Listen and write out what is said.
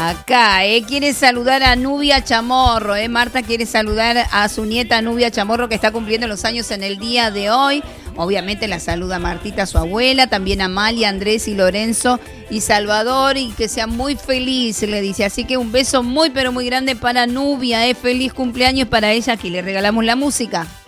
Acá, quiere saludar a Nubia Chamorro, Marta quiere saludar a su nieta Nubia Chamorro que está cumpliendo los años en el día de hoy. Obviamente la saluda Martita, su abuela, también a Amalia, Andrés y Lorenzo y Salvador, y que sea muy feliz, le dice. Así que un beso muy pero muy grande para Nubia, feliz cumpleaños para ella, que le regalamos la música.